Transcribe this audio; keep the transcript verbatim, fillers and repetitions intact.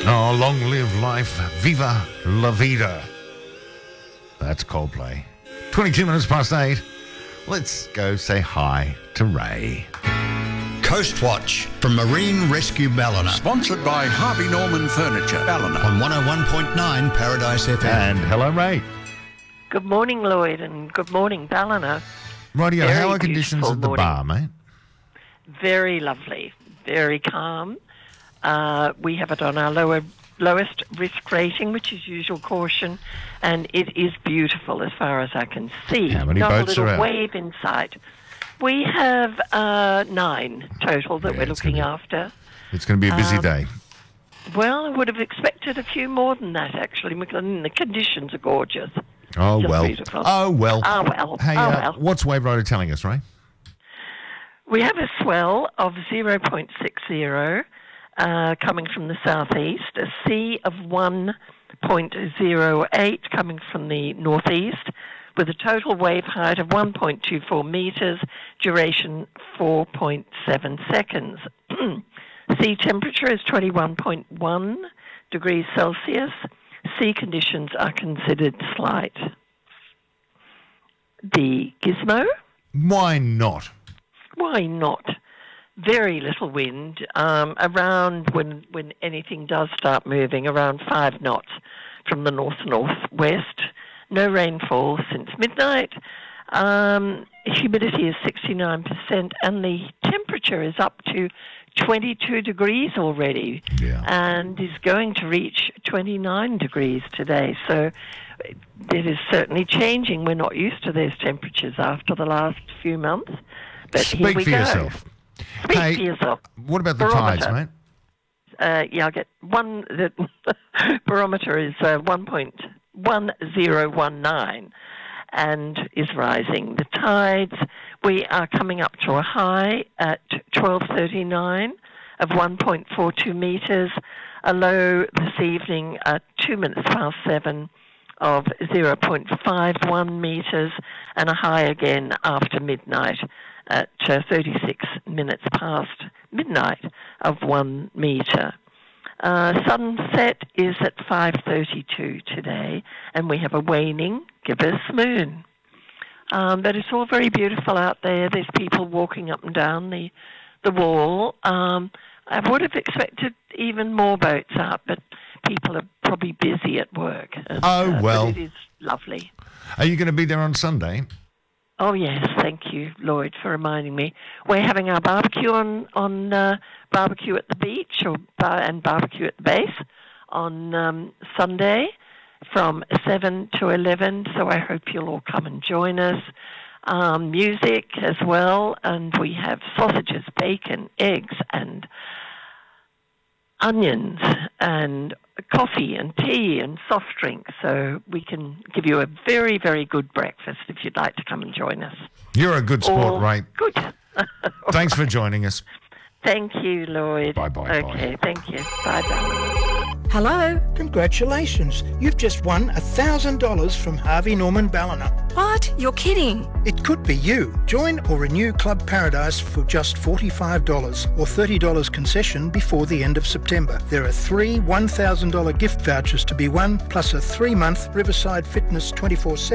Oh, long live life. Viva la vida. That's Coldplay. twenty-two minutes past eight. Let's go say hi to Ray. Coast Watch from Marine Rescue Ballina. Sponsored by Harvey Norman Furniture, Ballina. On one oh one point nine Paradise F M. And hello, Ray. Good morning, Lloyd, and good morning, Ballina. Rightio, Very how are conditions beautiful at the morning. bar, mate? Very lovely, very calm. Uh, we have it on our lower, lowest risk rating, which is usual caution, and it is beautiful as far as I can see. How many Not boats a are little out? wave in sight. We have uh, nine total that Yeah, we're it's looking gonna be- after. It's going to be a busy Um, day. Well, I would have expected a few more than that, actually, because the conditions are gorgeous. Oh, just well. beautiful. Oh, well. Oh, well. Hey, Oh, uh, well. what's Wave Rider telling us, Ray? We have a swell of zero point six zero uh, coming from the southeast, a sea of one point zero eight coming from the northeast, with a total wave height of one point two four metres, duration four point seven seconds. Sea temperature is twenty-one point one degrees Celsius. Sea conditions are considered slight. The Gizmo? Why not? Why not? Very little wind, um, around when when anything does start moving, around five knots from the north-northwest. No rainfall since midnight. Um, humidity is sixty-nine percent, and the temperature is up to twenty-two degrees already, Yeah. and is going to reach twenty-nine degrees today. So it is certainly changing. We're not used to those temperatures after the last few months. But here Speak we for go. yourself. Speak Hey, for yourself. What about the Barometer. tides, mate? Uh, yeah, I'll get one. The barometer is uh, one point one zero one nine and is rising. The tides, we are coming up to a high at twelve thirty-nine of one point four two metres, a low this evening at two minutes past seven of zero point five one metres, and a high again after midnight at uh, thirty-six minutes past midnight of one metre. Uh, sunset is at five thirty-two today, and we have a waning gibbous moon. Um, but it's all very beautiful out there. There's people walking up and down the the wall. Um, I would have expected even more boats out, but people are probably busy at work. And, Oh, uh, well. But it is lovely. Are you going to be there on Sunday? Oh, yes, thank you, Lloyd, for reminding me. We're having our barbecue on, on uh, barbecue at the beach or bar- and barbecue at the base on um, Sunday from seven to eleven, so I hope you'll all come and join us. Um, music as well, and we have sausages, bacon, eggs, and onions, and coffee and tea and soft drinks, so we can give you a very, very good breakfast if you'd like to come and join us. You're a good sport, All Ray. Good. Thanks for joining us. Thank you, Lloyd. Bye-bye, bye. Okay, thank you. Bye-bye. Hello? Congratulations. You've just won one thousand dollars from Harvey Norman Ballina. What? You're kidding. It could be you. Join or renew Club Paradise for just forty-five dollars or thirty dollars concession before the end of September. There are three one thousand dollars gift vouchers to be won, plus a three-month Riverside Fitness twenty-four seven